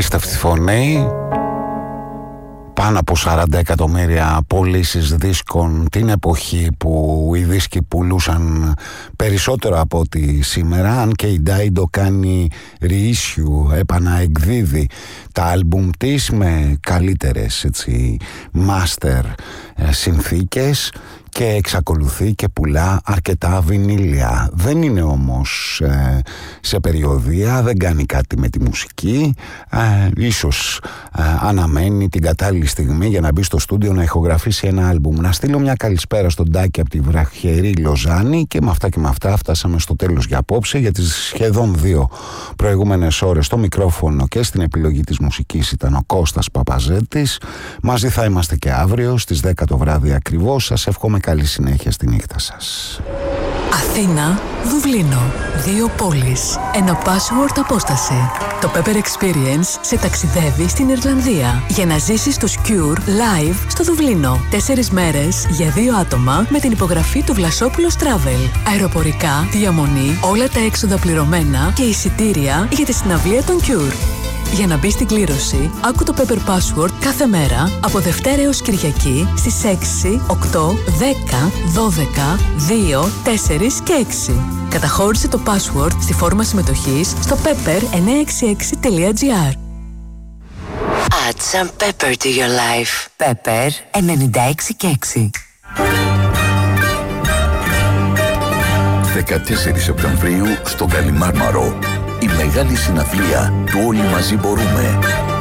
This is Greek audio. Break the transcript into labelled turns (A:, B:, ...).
A: Απίστευτη φωνή. Πάνω από 40 εκατομμύρια πωλήσεις δίσκων την εποχή που οι δίσκοι πουλούσαν περισσότερο από ό,τι σήμερα. Αν και η Dido κάνει reissue, επαναεκδίδει τα άλμπουμ της με καλύτερες master συνθήκες και εξακολουθεί και πουλά αρκετά βινίλια. Δεν είναι όμως σε περιοδεία, δεν κάνει κάτι με τη μουσική. Ίσως αναμένει την κατάλληλη στιγμή για να μπει στο στούντιο να ηχογραφήσει ένα άλμπουμ. Να στείλω μια καλησπέρα στον Τάκη από τη βραχερή Λοζάνη. Και με αυτά φτάσαμε στο τέλος για απόψε. Για τις σχεδόν 2 προηγούμενες ώρες στο μικρόφωνο και στην επιλογή της μουσικής ήταν ο Κώστας Παπαζέτης. Μαζί θα είμαστε και αύριο στις 10 το βράδυ ακριβώς. Σας εύχομαι καλή συνέχεια στη νύχτα σας.
B: Αθήνα, Δουβλίνο. 2 πόλεις. Ένα password απόσταση. Το Pepper Experience σε ταξιδεύει στην Ιρλανδία για να ζήσεις το Cure live στο Δουβλίνο. 4 μέρες για 2 άτομα με την υπογραφή του Βλασόπουλος Travel. Αεροπορικά, διαμονή, όλα τα έξοδα πληρωμένα και εισιτήρια για τη συναυλία των Cure. Για να μπει στην κλήρωση, άκου το Pepper Password κάθε μέρα από Δευτέρα έως Κυριακή στις 6, 8, 10, 12, 2, 4 και 6. Καταχώρησε το password στη φόρμα συμμετοχής στο pepper966.gr.
C: Add some pepper to your life. Pepper 96 και 6.
D: 14 Σεπτεμβρίου στο Καλιμάρμαρο. Η μεγάλη συναυλία του Όλοι Μαζί Μπορούμε.